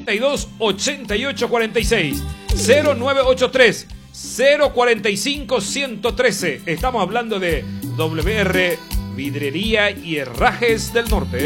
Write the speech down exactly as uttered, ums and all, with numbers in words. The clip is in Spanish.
treinta y dos, ochenta y ocho, cuarenta y seis. cero nueve ocho tres, cero cuarenta y cinco, ciento trece. Estamos hablando de W R Vidrería y Herrajes del Norte.